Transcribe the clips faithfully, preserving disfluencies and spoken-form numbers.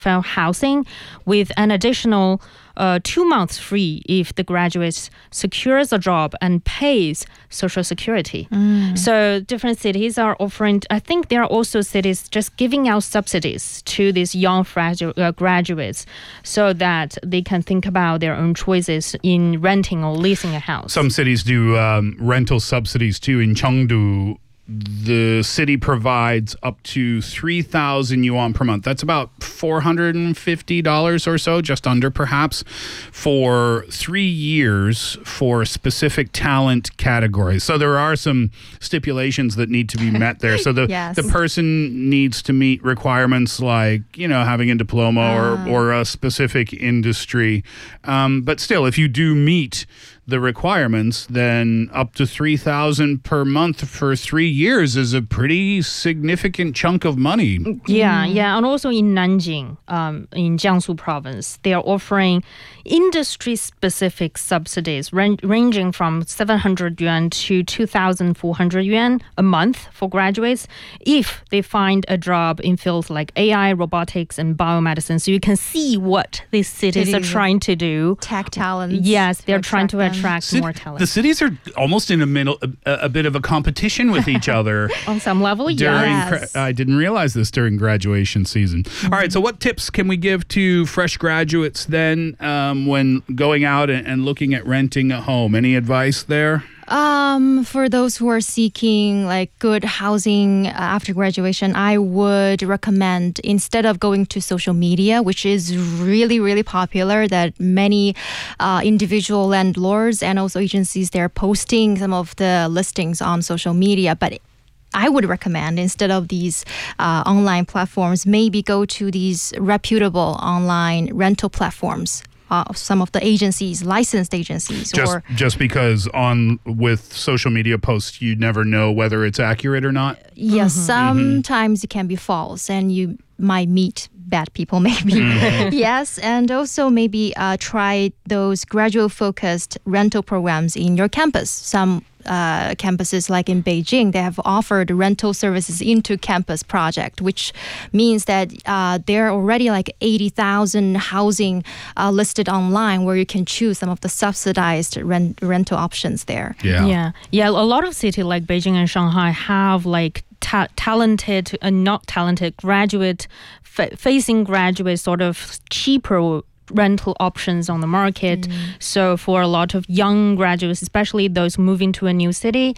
housing with an additional uh, two months free if the graduate secures a job and pays Social Security. Mm. So different cities are offering, I think there are also cities just giving out subsidies to these young fradu- uh, graduates so that they can think about their own choices in renting or leasing a house. Some cities do um, rental subsidies too. In Chengdu, the city provides up to three thousand yuan per month. That's about four hundred fifty dollars or so, just under perhaps, for three years for specific talent categories. So there are some stipulations that need to be met there. So the, yes. the person needs to meet requirements like, you know, having a diploma uh. or, or a specific industry. Um, but still, if you do meet the requirements, then up to three thousand per month for three years is a pretty significant chunk of money. Yeah, yeah. And also in Nanjing, um, in Jiangsu province, they are offering industry-specific subsidies ran- ranging from seven hundred yuan to two thousand four hundred yuan a month for graduates if they find a job in fields like A I, robotics, and biomedicine. So you can see what these cities, cities are trying to do. Tech talents. Yes, they're trying to them. attract Cit- more talent. The cities are almost in a, middle, a, a bit of a competition with each other. On some level, during yes. gra- I didn't realize this during graduation season. Mm-hmm. All right, so what tips can we give to fresh graduates then um, when going out and, and looking at renting a home? Any advice there? Um, for those who are seeking like good housing uh, after graduation, I would recommend, instead of going to social media, which is really, really popular, that many uh, individual landlords and also agencies, they're posting some of the listings on social media. But I would recommend, instead of these uh, online platforms, maybe go to these reputable online rental platforms. Uh, some of the agencies, licensed agencies. Just, or just because on with social media posts, you never know whether it's accurate or not? Yes, Mm-hmm. sometimes mm-hmm. it can be false and you might meet bad people maybe. Mm-hmm. Yes, and also maybe uh, try those graduate-focused rental programs in your campus. Some uh, campuses like in Beijing, they have offered rental services into campus project, which means that uh, there are already like eighty thousand housing uh, listed online where you can choose some of the subsidized rent- rental options there. Yeah. Yeah. Yeah. A lot of cities like Beijing and Shanghai have like ta- talented and not talented graduate fa- facing graduate sort of cheaper rental options on the market. Mm. So for a lot of young graduates, especially those moving to a new city,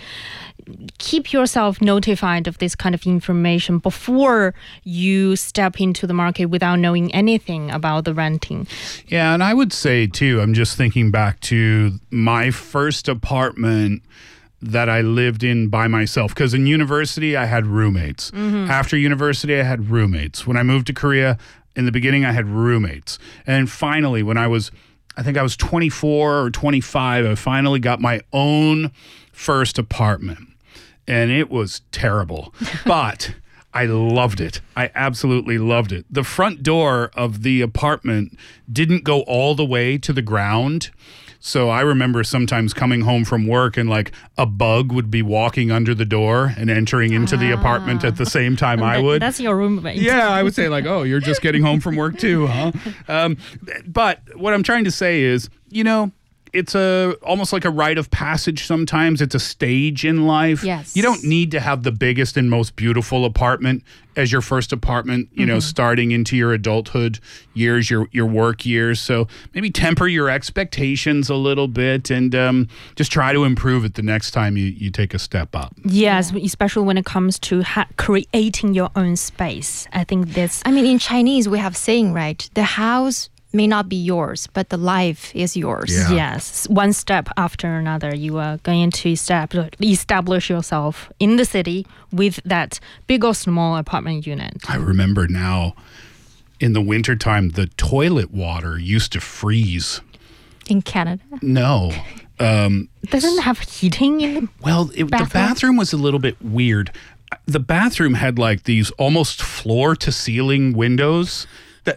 keep yourself notified of this kind of information before you step into the market without knowing anything about the renting. Yeah, and I would say too, I'm just thinking back to my first apartment that I lived in by myself, because in university I had roommates. Mm-hmm. After university I had roommates. When I moved to Korea, in the beginning I had roommates. And finally, when I was, I think I was twenty-four or twenty-five, I finally got my own first apartment. And it was terrible, but I loved it. I absolutely loved it. The front door of the apartment didn't go all the way to the ground. So I remember sometimes coming home from work and like a bug would be walking under the door and entering into ah. the apartment at the same time I would. That's your roommate. Yeah, I would say like, oh, you're just getting home from work too, huh? Um, but what I'm trying to say is, you know, it's a almost like a rite of passage sometimes. It's a stage in life. Yes. You don't need to have the biggest and most beautiful apartment as your first apartment, you mm-hmm. know, starting into your adulthood years, your your work years. So maybe temper your expectations a little bit and um, just try to improve it the next time you, you take a step up. Yes, yeah. Especially when it comes to ha- creating your own space. I think that's... I mean, in Chinese, we have saying, right? The house may not be yours, but the life is yours. Yeah. Yes, one step after another, you are going to establish, establish yourself in the city with that big or small apartment unit. I remember now, in the wintertime, the toilet water used to freeze. In Canada? No. Um, Doesn't have heating in the Well, it, bathroom? the bathroom was a little bit weird. The bathroom had like these almost floor-to-ceiling windows that...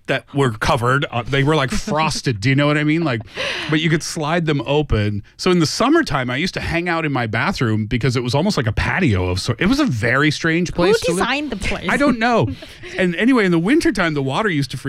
that were covered. Uh, they were like frosted. Do you know what I mean? Like, but you could slide them open. So in the summertime, I used to hang out in my bathroom because it was almost like a patio of sort. It was a very strange place Who to live. designed the place? I don't know. And anyway, in the wintertime, the water used to freeze